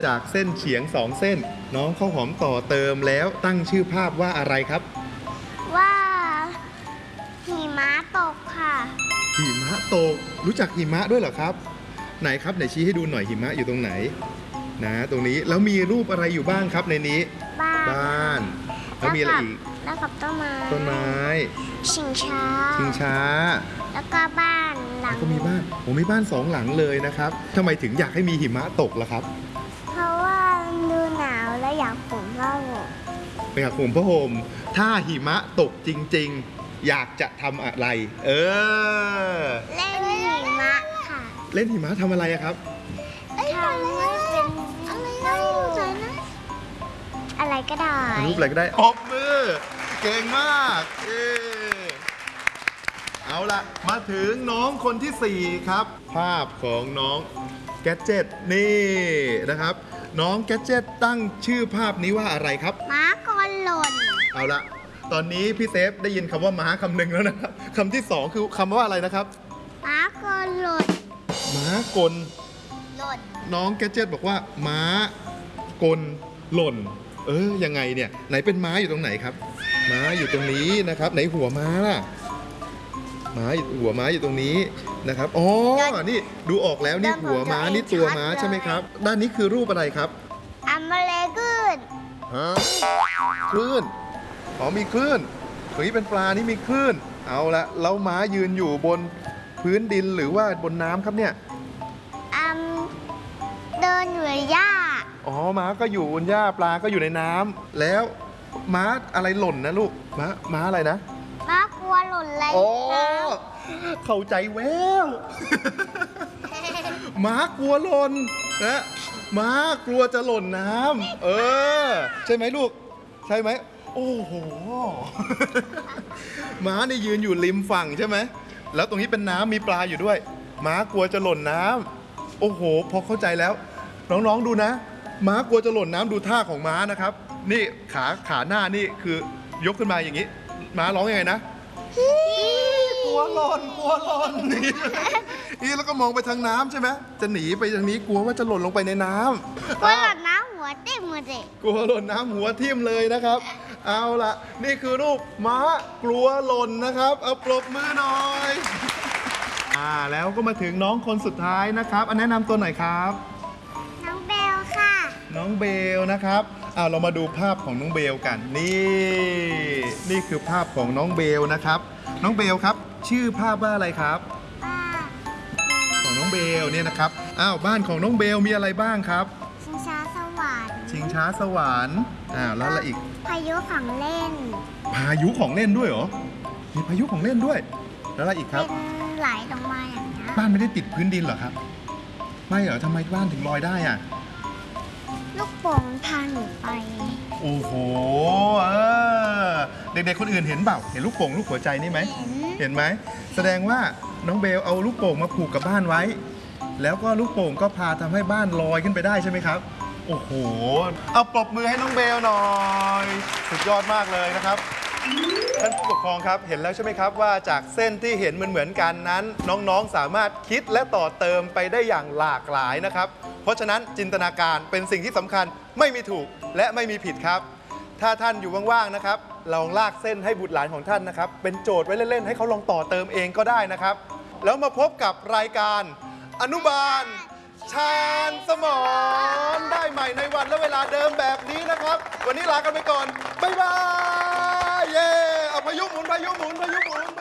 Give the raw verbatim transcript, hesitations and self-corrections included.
จากเส้นเฉียงสองเส้นน้องข้าวหอมต่อเติมแล้วตั้งชื่อภาพว่าอะไรครับว่าหิมะตกค่ะหิมะตกรู้จักหิมะด้วยเหรอครับไหนครับไหนชี้ให้ดูหน่อยหิมะอยู่ตรงไหนนะตรงนี้แล้วมีรูปอะไรอยู่บ้างครับในนี้บ้านบ้านแล้วมีอะไรอีกแล้วกับต้นไม้ต้นไม้ชิงช้าชิงช้าแล้วก็บ้านหลังก็มีบ้านผมมีบ้านสองหลังเลยนะครับทำไมถึงอยากให้มีหิมะตกล่ะครับเพราะว่าดูหนาวและอยากห่มผ้าห่มไปหาห่มผ้าห่มถ้าหิมะตกจริงๆอยากจะทำอะไรเออเล่นหิมะค่ะเล่นหิมะทำอะไรครับทำให้เป็นรูปอะไรก็ได้รูปอะไรก็ได้ออกมือเก่งมากเออเอาละมาถึงน้องคนที่สี่ครับภาพของน้องแกดเจ็ตนี่นะครับน้องแกดเจ็ตตั้งชื่อภาพนี้ว่าอะไรครับม้ากลหล่นเอาละตอนนี้พี่เซฟได้ยินคำว่าม้าคำหนึ่งแล้วนะครับคำที่สองคือคำว่าอะไรนะครับม้ากลหล่นม้ากลหล่นน้องแกดเจ็ตบอกว่าม้ากลหล่นเออยังไงเนี่ยไหนเป็นม้าอยู่ตรงไหนครับม้าอยู่ตรงนี้นะครับไหนหัวม้าล่ะม้าหัวม้าอยู่ตรงนี้นะครับอ๋อนี่ดูออกแล้วนี่หัวม้านี่ตัวม้าใช่ไหมครับด้านนี้คือรูปอะไรครับอัมเบเลกืนฮะคลื่นอ๋อมีคลื่นเฮ้ยเป็นปลานี่มีคลื่นเอาละแล้วม้ายืนอยู่บนพื้นดินหรือว่าบนน้ำครับเนี่ยอัมเดินอยู่ในหญ้าอ๋อม้าก็อยู่บนหญ้าปลาก็อยู่ในน้ำแล้วม้าอะไรหล่นนะลูกม้าม้าอะไรนะม้ากลัวหล่นอะไรอ๋อเข้าใจแววม้ากลัวหล่นนะม้ากลัวจะหล่นน้ำเออใช่ไหมลูกใช่ไหมโอ้โหม้านี่ยืนอยู่ริมฝั่งใช่ไหมแล้วตรงนี้เป็นน้ำมีปลาอยู่ด้วยม้ากลัวจะหล่นน้ำโอ้โหพอเข้าใจแล้วน้องๆดูนะม้ากลัวจะหล่นน้ำดูท่าของม้านะครับนี่ขาขาหน้านี่คือยกขึ้นมาอย่างนี้ม้าร้องยังไงนะกลัวหล่นกลัวหล่นนี่แล้วก็มองไปทางน้ำใช่ไหมจะหนีไปทางนี้กลัวว่าจะหล่นลงไปในน้ำกลัวหล่นน้ำหัวทิ่มเลยกลัวหล่นน้ำหัวทิ่มเลยนะครับเอาล่ะนี่คือรูปม้ากลัวหล่นนะครับเอาปรบมือหน่อยอ่าแล้วก็มาถึงน้องคนสุดท้ายนะครับอันแนะนำตัวหน่อยครับน้องเบลค่ะน้องเบลนะครับเอาเรามาดูภาพของน้องเบลกันนี่นี่คือภาพของน้องเบลนะครับน้องเบลครับชื่อภาพว่าอะไรครับบ้านของน้องเบลเนี่ยนะครับอ้าวบ้านของน้องเบลมีอะไรบ้างครับชิงช้าสวรรค์ชิงช้าสวรรค์อ้าวแล้วอะไรอีกพายุของเล่นพายุของเล่นด้วยเหรอมีพายุของเล่นด้วยแล้วอะไรอีกครับเป็นไหลลงมาอย่างนี้บ้านไม่ได้ติดพื้นดินเหรอครับไม่เหรอทำไมบ้านถึงลอยได้อ่ะลูกโป่งพาหนูไปโอ้โหเออเด็กๆคนอื่นเห็นเปล่าเห็นลูกโป่งลูกหัวใจนี่ไหมเห็นไหมแสดงว่าน้องเบลเอาลูกโป่งมาผูกกับบ้านไว้แล้วก็ลูกโป่งก็พาทำให้บ้านลอยขึ้นไปได้ใช่ไหมครับโอ้โหเอาปรบมือให้น้องเบลหน่อยสุดยอดมากเลยนะครับท่านผู้ปกครองครับเห็นแล้วใช่ไหมครับว่าจากเส้นที่เห็นเหมือนๆกันนั้นน้องๆสามารถคิดและต่อเติมไปได้อย่างหลากหลายนะครับเพราะฉะนั้นจินตนาการเป็นสิ่งที่สำคัญไม่มีถูกและไม่มีผิดครับถ้าท่านอยู่ว่างๆนะครับลองลากเส้นให้บุตรหลานของท่านนะครับเป็นโจทย์ไว้เล่นๆให้เขาลองต่อเติมเองก็ได้นะครับแล้วมาพบกับรายการอนุบาลชาญสมรได้ใหม่ในวันและเวลาเดิมแบบนี้นะครับวันนี้ลากันไปก่อนบ๊ายบายเย้เอาพายุหมุนพายุหมุนพายุหมุน